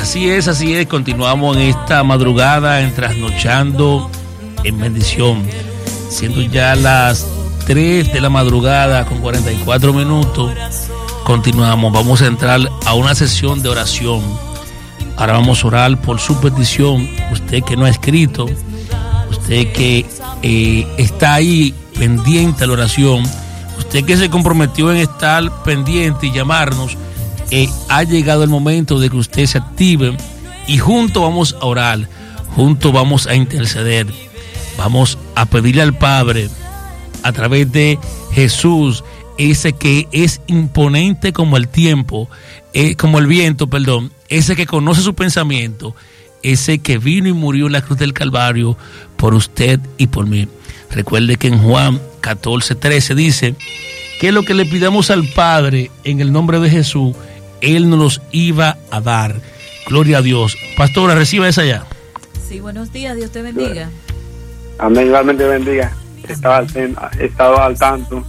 Así es, continuamos en esta madrugada en Trasnochando en Bendición, siendo ya las 3 de la madrugada con 44 minutos. Continuamos, vamos a entrar a una sesión de oración. Ahora vamos a orar por su petición. Usted que no ha escrito, usted que está ahí pendiente a la oración, usted que se comprometió en estar pendiente y llamarnos, ha llegado el momento de que usted se active y juntos vamos a orar, juntos vamos a interceder, vamos a pedirle al Padre a través de Jesús, ese que es imponente como el tiempo, como el viento, perdón, ese que conoce su pensamiento, ese que vino y murió en la cruz del Calvario por usted y por mí. Recuerde que en Juan 14:13 dice que lo que le pidamos al Padre en el nombre de Jesús, Él nos los iba a dar. Gloria a Dios. Pastora, reciba esa ya. Sí, buenos días, Dios te bendiga. Amén, igualmente bendiga. He estado al tanto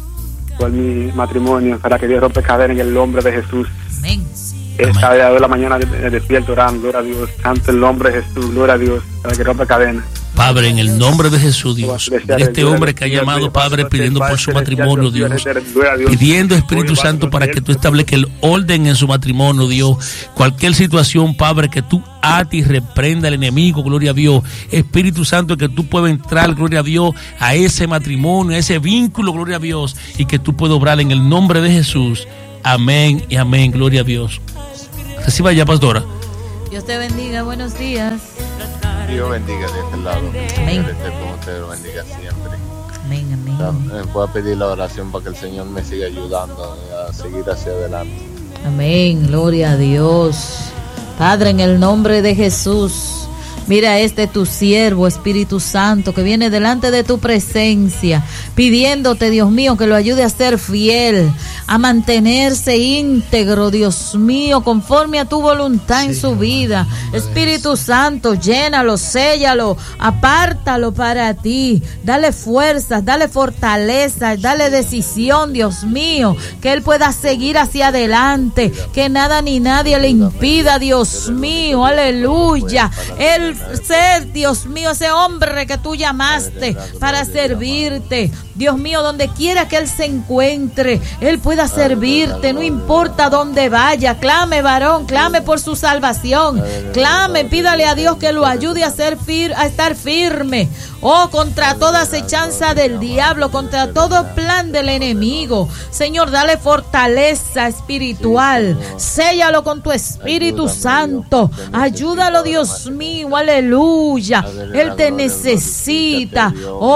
por mi matrimonio, para que Dios rompe cadenas en el nombre de Jesús. Amén. Esta día de la mañana despierto orando, gloria a Dios, santo el nombre de Jesús, gloria a Dios, para que rompa cadenas. Padre, en el nombre de Jesús, Dios, este hombre que ha llamado, Padre, pidiendo por su matrimonio, Dios, pidiendo, Espíritu Santo, para que tú establezcas el orden en su matrimonio, Dios. Cualquier situación, Padre, que tú ate y reprenda al enemigo, gloria a Dios. Espíritu Santo, que tú puedas entrar, gloria a Dios, a ese matrimonio, a ese vínculo, gloria a Dios, y que tú puedas obrar en el nombre de Jesús. Amén y amén, gloria a Dios. Reciba ya, pastora. Dios te bendiga, buenos días. Dios bendiga de este lado. Amén. Como usted lo bendiga siempre. Amén, amén. Voy a pedir la oración para que el Señor me siga ayudando a seguir hacia adelante. Amén, gloria a Dios. Padre, en el nombre de Jesús, mira tu siervo, Espíritu Santo, que viene delante de tu presencia, pidiéndote, Dios mío, que lo ayude a ser fiel, a mantenerse íntegro, Dios mío, conforme a tu voluntad en su vida. Espíritu Santo, llénalo, séllalo, apártalo para ti, dale fuerzas, dale fortaleza, dale decisión, Dios mío, que él pueda seguir hacia adelante, que nada ni nadie le impida, Dios mío, aleluya. Él ser, Dios mío, ese hombre que tú llamaste para servirte, Dios mío, donde quiera que él se encuentre, él pueda servirte, no importa dónde vaya. Clame, varón, clame por su salvación, clame, pídale a Dios que lo ayude a estar firme, contra toda acechanza del diablo, contra todo plan del enemigo. Señor, dale fortaleza espiritual, séllalo con tu Espíritu Santo, ayúdalo, Dios mío, aleluya. Él te necesita.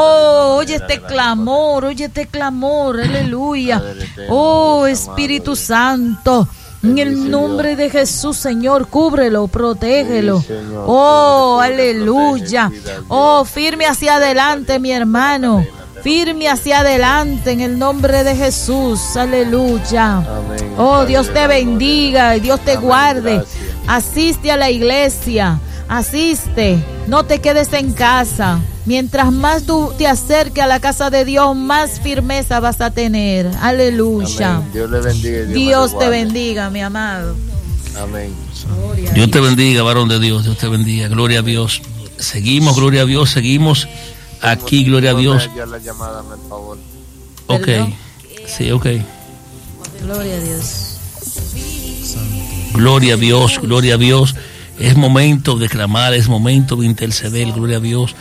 Oye este clamor, aleluya. Espíritu Santo, en el nombre de Jesús, Señor, cúbrelo, protégelo. Aleluya. Firme hacia adelante, mi hermano. Firme hacia adelante en el nombre de Jesús. Aleluya. Dios te bendiga y Dios te guarde. Asiste a la iglesia. Asiste. No te quedes en casa. Mientras más tú te acerques a la casa de Dios, más firmeza vas a tener. Aleluya. Amén. Dios le bendiga. Dios te bendiga, mi amado. Amén. Dios te bendiga, varón de Dios. Dios te bendiga. Gloria a Dios. Seguimos, gloria a Dios. Seguimos aquí, gloria a Dios. La llamada, por favor. Ok. Sí, ok. Gloria a Dios. Gloria a Dios, gloria a Dios. Es momento de clamar, es momento de interceder, gloria a Dios.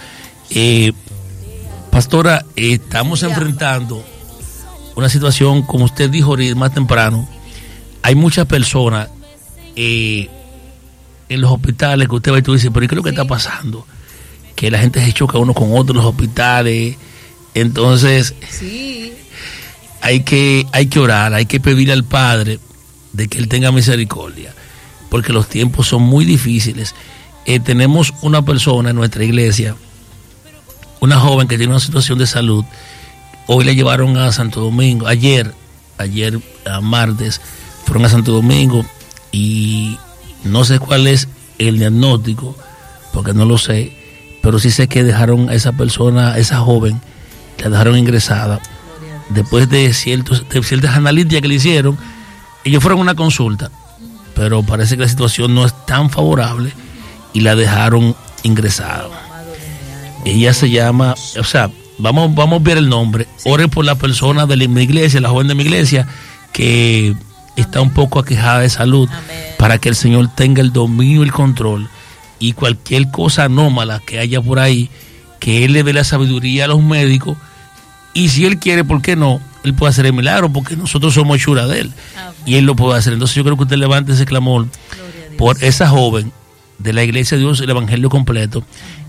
Pastora, estamos enfrentando una situación, como usted dijo más temprano. Hay muchas personas en los hospitales que usted va y tú dices, pero ¿qué es lo que está pasando? Que la gente se choca uno con otro en los hospitales. Entonces, hay que orar, hay que pedirle al Padre de que Él tenga misericordia, porque los tiempos son muy difíciles. Tenemos una persona en nuestra iglesia, una joven que tiene una situación de salud. Hoy la llevaron a Santo Domingo, ayer a martes, fueron a Santo Domingo y no sé cuál es el diagnóstico, porque no lo sé, pero sí sé que dejaron a esa persona, a esa joven, la dejaron ingresada. Después de ciertas analíticas que le hicieron, ellos fueron a una consulta pero parece que la situación no es tan favorable y la dejaron ingresada. Ella se llama, o sea, vamos a ver el nombre. Ore por la persona de mi iglesia, la joven de mi iglesia, que está un poco aquejada de salud. Amén. Para que el Señor tenga el dominio y el control, y cualquier cosa anómala que haya por ahí, que Él le dé la sabiduría a los médicos, y si Él quiere, ¿por qué no? Él puede hacer el milagro, porque nosotros somos hechura de Él. Amén. Y Él lo puede hacer. Entonces yo creo que usted levante ese clamor por esa joven de la Iglesia de Dios, el Evangelio completo,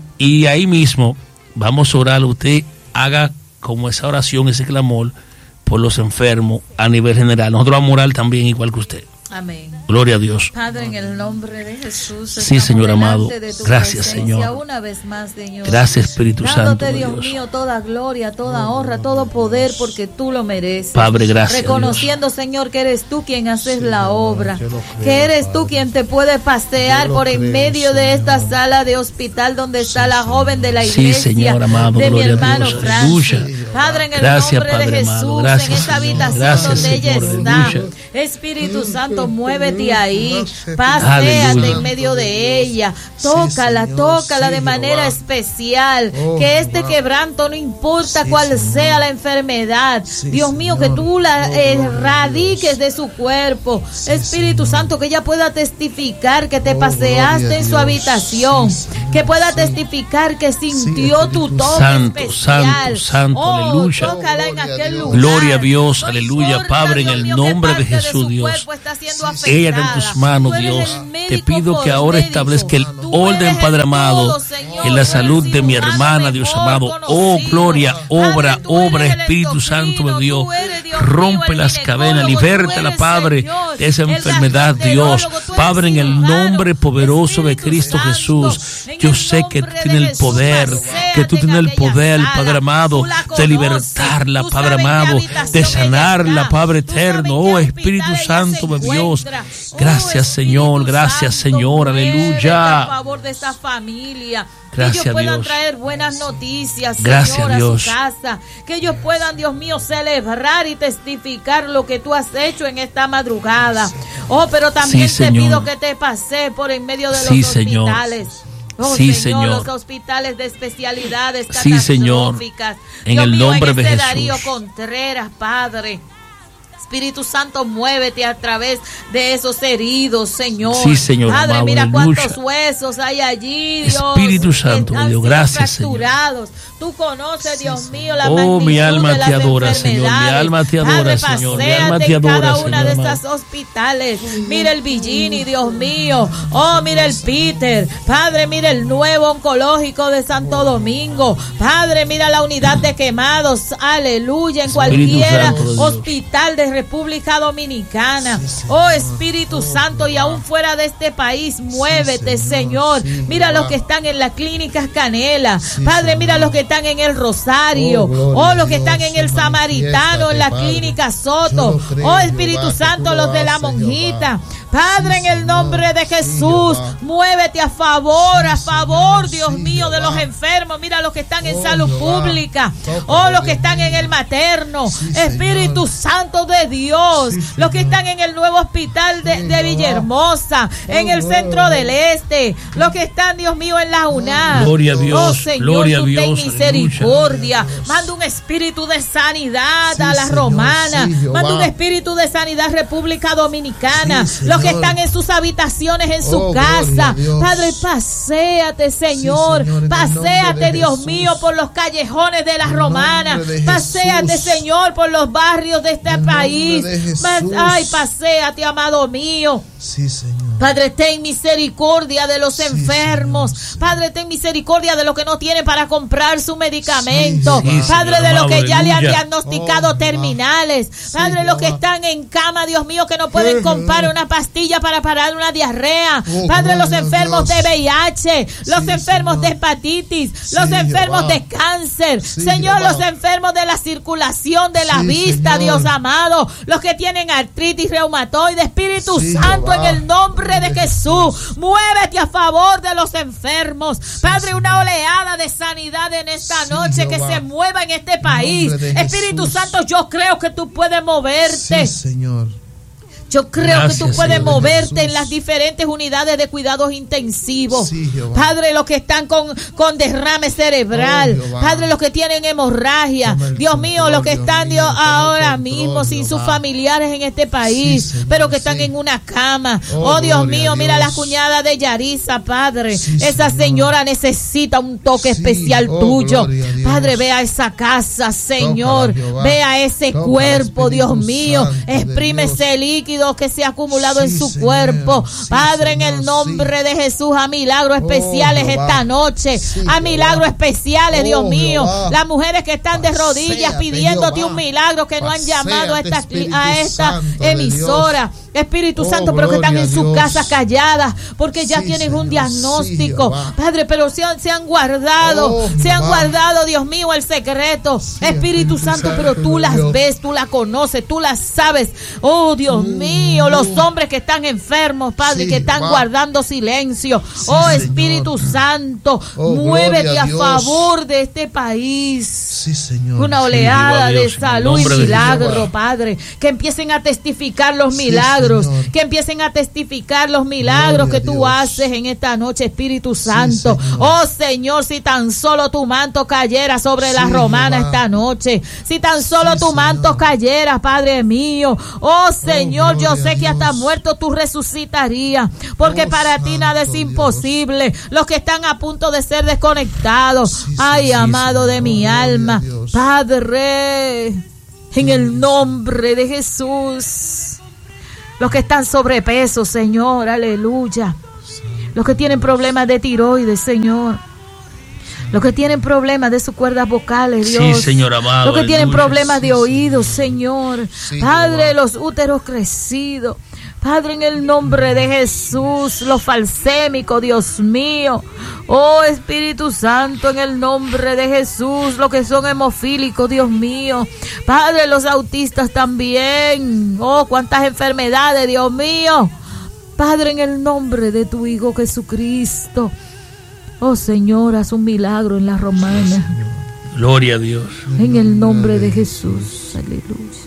y ahí mismo vamos a orar. Usted haga como esa oración, ese clamor por los enfermos a nivel general. Nosotros vamos a orar también igual que usted. Amén. Gloria a Dios. Padre, en el nombre de Jesús. Sí, Señor amado. Gracias, Señor. Una vez más, Señor. Gracias, Espíritu Santo. Dios mío, toda gloria, toda honra, todo poder, porque tú lo mereces. Padre, gracias. Reconociendo, Señor, que eres tú quien haces la obra, que eres tú quien te puede pasear por en medio de esta sala de hospital donde está la joven de la iglesia. Sí, Señor amado. De mi hermano Francis. Padre, en el nombre de Jesús, en esta habitación donde ella está. Espíritu Santo, muévete ahí, paséate en medio de ella, tócala de manera especial, que este quebranto, no importa cuál sea la enfermedad, Dios mío, que tú la erradiques de su cuerpo. Espíritu Santo, que ella pueda testificar que te paseaste en su habitación, que pueda testificar que sintió tu toque especial. Santo, aleluya. Tócala en aquel lugar. Gloria a Dios, aleluya, Padre, en el nombre de Jesús, Dios. Ella está en tus manos, Dios. Te pido que ahora establezca el orden, Padre amado, en la salud de mi hermana, Dios amado. Oh, gloria, obra, Espíritu Santo de Dios. Rompe las cadenas, libértala, Padre, de esa enfermedad, Dios. Padre, en el nombre poderoso de Cristo Jesús, yo sé que tú tienes el poder, Padre amado, de libertarla, Padre amado, de sanarla, Padre eterno. Oh, Espíritu Santo de Dios. Gracias, Señor, gracias, Señor, aleluya. A favor de esta familia. Gracias, que ellos puedan Dios. traer buenas noticias, Gracias, Señor, Dios. a su casa. Que ellos puedan, Dios mío, celebrar y testificar lo que tú has hecho en esta madrugada. Oh, pero también te pido que te pase por en medio de los hospitales. Oh, sí, Señor, Señor. Los hospitales de especialidades Sí, Señor. En Dios el mío, nombre de Jesús. Darío Contreras, Padre. Espíritu Santo, muévete a través de esos heridos, Señor. Sí, Señor. Padre, amado, mira aleluya. cuántos huesos hay allí, Dios. Espíritu Santo, Dios, gracias, fracturados. Tú conoces, Dios mío, la magnitud magnitud mi alma de las te adora, Señor. Mi alma te adora, Padre, Señor. Mi alma te adora, cada Señor. una de estas hospitales. Mira el Villini, Dios mío. Oh, mira el Peter. Padre, mira el nuevo oncológico de Santo Domingo. Padre, mira la unidad de quemados. Aleluya. En cualquier hospital de República Dominicana. Oh, Espíritu Santo, y aún fuera de este país, muévete, Señor. Mira los que están en las clínicas Canela. Padre, mira los que están en el Rosario. Oh, los que están en el Samaritano, en la clínica Soto. Oh, Espíritu Santo, los de la Monjita. Padre, en el nombre de Jesús, muévete a favor, Dios mío, de los enfermos. Mira los que están en salud pública. Oh, los que están en el materno. Espíritu Santo de Dios. Los que están en el nuevo hospital de Villahermosa, en el centro del este. Los que están, Dios mío, en la UNAM. Gloria a Dios. Oh, Señor, gloria a tú Dios. ten misericordia. Manda un espíritu de sanidad a la romana. Manda un espíritu de sanidad a República Dominicana. Los que están en sus habitaciones, en su casa. Padre, paséate, Señor. Paséate, Dios mío, por los callejones de la romana. Paséate, Señor, por los barrios de este país. Ay, paséate, amado mío. Sí, Señor. Padre, ten misericordia de los enfermos. Padre, ten misericordia de los que no tienen para comprar su medicamento. Padre, de los que ya le han diagnosticado terminales. Padre, los que están en cama, Dios mío, que no pueden comprar una pastilla para parar una diarrea. Padre, los enfermos de VIH, los enfermos de hepatitis, los enfermos de cáncer. Señor, los enfermos de la circulación de la vista, Dios amado. Los que tienen artritis reumatoide. Espíritu Santo, en el nombre de Jesús, muévete a favor de los enfermos. Padre, una oleada de sanidad en esta noche que se mueva en este país. Espíritu Santo, yo creo que tú puedes moverte. Sí, Señor. Yo creo Gracias, que tú puedes Señor moverte Jesús. en las diferentes unidades de cuidados intensivos. Sí, Jehová. Padre, los que están con derrame cerebral. Oh, Jehová. Padre, los que tienen hemorragia. Toma el Dios mío, control, los que Dios están, mío, Dios, toma el ahora control, mismo sin sus Jehová. familiares en este país. Sí, Señor, pero que están sí. en una cama. Oh, Oh, Dios gloria mío, a mira Dios. la cuñada de Yarisa, Padre. Sí, Esa Señor. señora necesita un toque Sí, especial oh, tuyo. gloria a Dios. Padre, ve a esa casa, Señor. Tócala, Jehová. Ve a ese Tócala, cuerpo, Dios Espíritu mío. Santo de Exprime Dios. ese líquido que se ha acumulado en Sí, su Señor. cuerpo. Sí, Padre, en Señor, el nombre sí. de Jesús, a milagros especiales Jehová. esta noche. Sí, A Jehová. milagros especiales, Dios Oh, mío. Jehová. Las mujeres que están de rodillas Paséate, pidiéndote Jehová. un milagro que no han llamado a esta, Paséate, a Espíritu esta Santo de emisora. Espíritu Oh, Santo, pero que están gloria en a sus Dios. casas calladas porque ya Sí, tienen un Señor. diagnóstico. Sí, Jehová. Padre, pero se han guardado, Oh, se han Jehová. guardado, Dios mío, el secreto. Espíritu Santo, pero tú las Dios. ves, tú las conoces, tú las sabes. Oh, Dios mío, los hombres que están enfermos, Padre, Sí, que están Jehová. guardando silencio. Sí, Oh, Señor. Espíritu Santo, Oh, muévete gloria a a Dios. favor de este país. Sí, Señor. Una Sí. oleada viva de Dios, en el salud y nombre de milagro, Jehová. Padre. Que empiecen a testificar los Sí, milagros. Señor. Que empiecen a testificar los milagros Gloria que a tú Dios. haces en esta noche, Espíritu Santo. Señor. Oh, Señor, si tan solo tu manto cayera sobre la Sí, romana Jehová. esta noche. Si tan solo Sí, tu manto Señor. cayera, Padre mío. Oh, Señor, yo gloria sé a que hasta Dios. muerto tú resucitarías. Porque Oh, para ti nada es Santo Dios. imposible. Los que están a punto de ser desconectados. Sí, Ay, Señor. amado de mi Gloria a alma. Dios. Padre, en el nombre de Jesús. Los que están sobrepeso, Señor, aleluya. Los que tienen problemas de tiroides, Señor. Los que tienen problemas de sus cuerdas vocales, Sí, Dios. Señor amado, Los que tienen aleluya. problemas de Sí, oídos, Señor. Sí, Padre, Jehová. los úteros crecidos. Padre, en el nombre de Jesús, los falsémicos, Dios mío. Oh, Espíritu Santo, en el nombre de Jesús, los que son hemofílicos, Dios mío. Padre, los autistas también. Oh, cuántas enfermedades, Dios mío. Padre, en el nombre de tu Hijo Jesucristo. Oh, Señor, haz un milagro en la romana. Gloria a Dios. En el nombre de Jesús. Aleluya.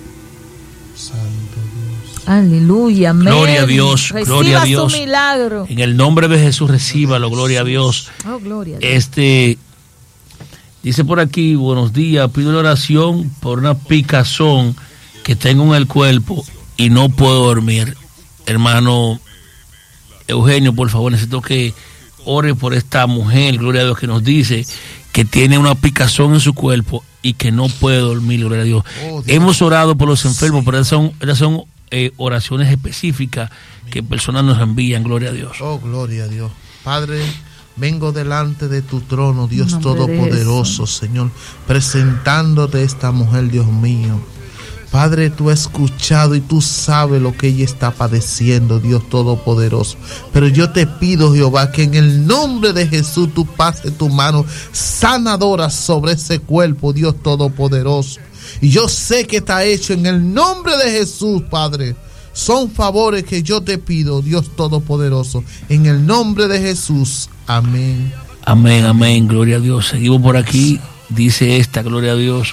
Santo Dios. Aleluya, amén. Gloria a Dios, Reciba gloria a Dios. su milagro. En el nombre de Jesús, recíbalo, gloria a Dios. Oh, gloria a Dios. Dice por aquí, buenos días, pido la oración por una picazón que tengo en el cuerpo y no puedo dormir. Hermano Eugenio, por favor, necesito que ore por esta mujer, gloria a Dios, que nos dice que tiene una picazón en su cuerpo y que no puede dormir, gloria a Dios. Oh, Dios. Hemos orado por los enfermos, pero esas son oraciones específicas que personas nos envían, gloria a Dios. Oh, gloria a Dios. Padre, vengo delante de tu trono, Dios En nombre de Todopoderoso, Señor, presentándote esta mujer, Dios mío. Padre, tú has escuchado y tú sabes lo que ella está padeciendo, Dios Todopoderoso. Pero yo te pido, Jehová, que en el nombre de Jesús tú pases tu mano sanadora sobre ese cuerpo, Dios Todopoderoso. Y yo sé que está hecho en el nombre de Jesús, Padre. Son favores que yo te pido, Dios Todopoderoso. En el nombre de Jesús. Amén. Amén, amén, gloria a Dios. Seguimos por aquí, dice esta, gloria a Dios.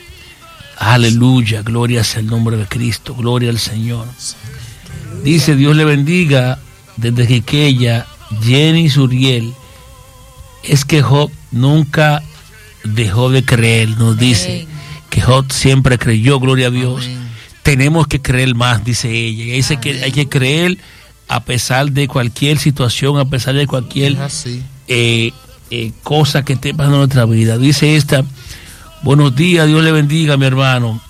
Aleluya, gloria sea el nombre de Cristo, gloria al Señor. Dice, Dios le bendiga desde Quiqueya, Jenny Suriel. Es que Job nunca dejó de creer, nos dice que Job siempre creyó, gloria a Dios. Amén. Tenemos que creer más, dice ella. Ella dice que hay que creer a pesar de cualquier situación, a pesar de cualquier Es así. cosa que esté pasando en nuestra vida. Dice esta, buenos días, Dios le bendiga, mi hermano.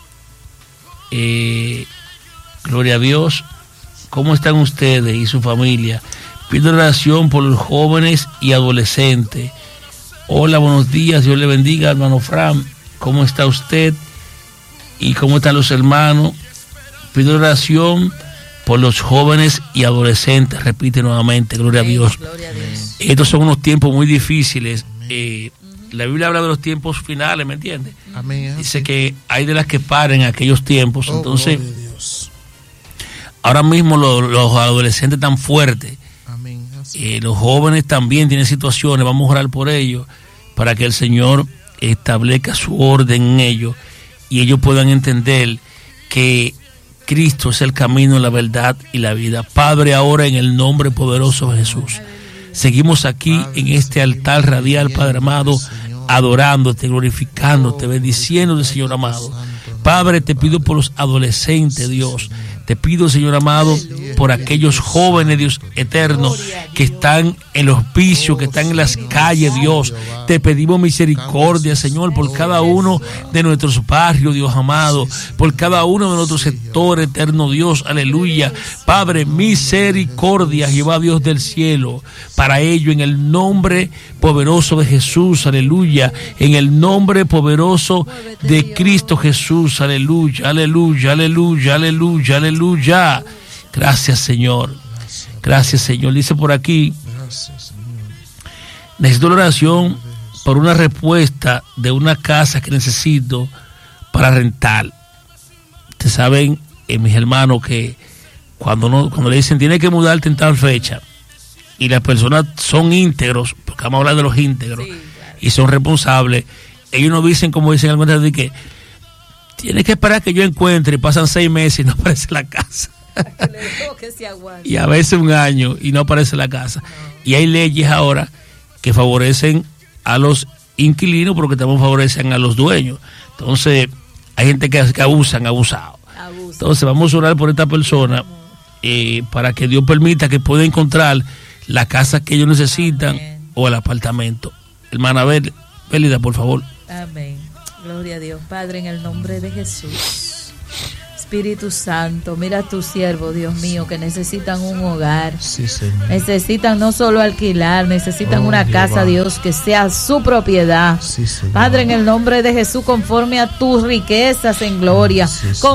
Gloria a Dios. ¿Cómo están ustedes y su familia? Pido oración por los jóvenes y adolescentes. Hola, buenos días, Dios le bendiga, hermano Fran. ¿Cómo está usted? ¿Y cómo están los hermanos? Pido oración por los jóvenes y adolescentes. Repite nuevamente, gloria a Dios. Gloria a Dios. Estos son unos tiempos muy difíciles. La Biblia habla de los tiempos finales, ¿me entiendes? Amén. Dice que hay de las que paren aquellos tiempos. Oh, Entonces, gloria a Dios. ahora mismo los adolescentes están fuertes. Amén. Así. Los jóvenes también tienen situaciones. Vamos a orar por ellos para que el Señor establezca su orden en ellos y ellos puedan entender que Cristo es el camino, la verdad y la vida. Padre, ahora en el nombre poderoso de Jesús, seguimos aquí en este altar radial, Padre amado, adorándote, glorificándote, bendiciéndote, Señor amado. Padre, te pido por los adolescentes, Dios. Te pido, Señor amado, por aquellos jóvenes, Dios eterno, que están en los vicios, que están en las calles, Dios. Te pedimos misericordia, Señor, por cada uno de nuestros barrios, Dios amado, por cada uno de nuestros sectores, eterno Dios, aleluya. Padre, misericordia, Jehová Dios del cielo, para ello, en el nombre poderoso de Jesús, aleluya, en el nombre poderoso de Cristo Jesús, aleluya, aleluya, aleluya, aleluya, aleluya. Gracias, Señor. Gracias, Señor. Dice por aquí, necesito la oración por una respuesta de una casa que necesito para rentar. Ustedes saben, mis hermanos, que cuando le dicen tiene que mudarte en tal fecha y las personas son íntegros, porque vamos a hablar de los íntegros, sí, claro, y son responsables, ellos no dicen, como dicen algunas veces, que tienes que esperar que yo encuentre, y pasan 6 meses y no aparece la casa. Y a veces 1 año y no aparece la casa. No. Y hay leyes ahora que favorecen a los inquilinos, porque también favorecen a los dueños. Entonces, hay gente que abusan, abusado. Entonces, vamos a orar por esta persona para que Dios permita que pueda encontrar la casa que ellos necesitan. Amén. O el apartamento. Hermana Bélida, por favor. Amén. Gloria a Dios. Padre, en el nombre de Jesús, Espíritu Santo, mira a tu siervo, Dios mío, que necesitan un hogar. Sí, Señor. Necesitan no solo alquilar, necesitan una casa, Dios, que sea su propiedad. Sí, Señor. Padre, en el nombre de Jesús, conforme a tus riquezas en gloria, sí,